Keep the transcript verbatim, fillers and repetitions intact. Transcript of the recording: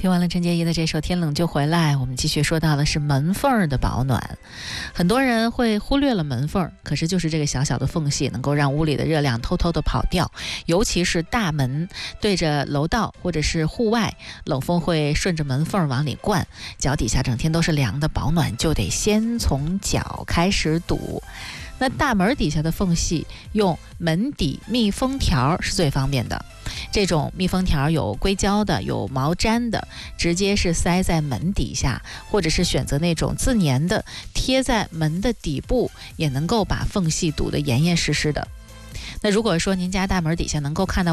听完了陈洁仪的这首《天冷就回来》，我们继续说到的是门缝的保暖。很多人会忽略了门缝，可是就是这个小小的缝隙能够让屋里的热量偷偷的跑掉，尤其是大门对着楼道或者是户外，冷风会顺着门缝往里灌，脚底下整天都是凉的，保暖就得先从脚开始堵。那大门底下的缝隙用门底密封条是最方便的，这种密封条有硅胶的，有毛毡的，直接是塞在门底下，或者是选择那种自粘的，贴在门的底部，也能够把缝隙堵得严严实实的。那如果说您家大门底下能够看到